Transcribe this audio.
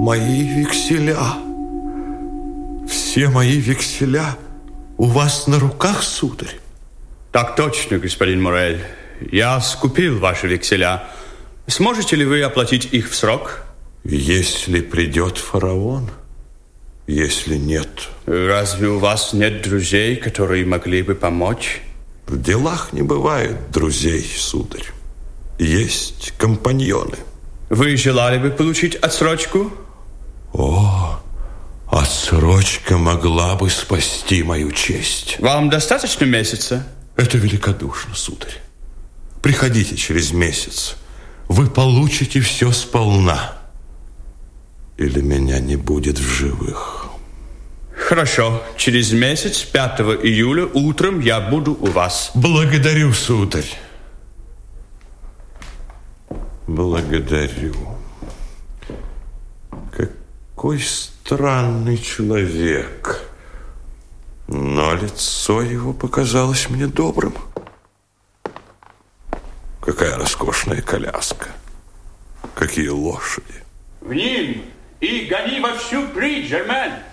Мои векселя. Все мои векселя у вас на руках, сударь? Так точно, господин Морель. Я скупил ваши векселя. Сможете ли вы оплатить их в срок? Если придет фараон, если нет... Разве у вас нет друзей, которые могли бы помочь? В делах не бывает друзей, сударь. Есть компаньоны. Вы желали бы получить отсрочку? О, отсрочка могла бы спасти мою честь. Вам достаточно месяца? Это великодушно, сударь. Приходите через месяц. Вы получите все сполна. Или меня не будет в живых. Хорошо. Через месяц, 5 июля, утром я буду у вас. Благодарю, сударь. Благодарю. Какой странный человек. Но лицо его показалось мне добрым. Какая роскошная коляска. Какие лошади. В ним и гони во всю прыть, Жермен.